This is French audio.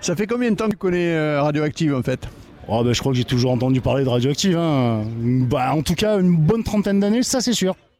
Ça fait combien de temps que tu connais Radioactive en fait? Je crois que j'ai toujours entendu parler de Radioactive. En tout cas, une bonne trentaine d'années, ça c'est sûr.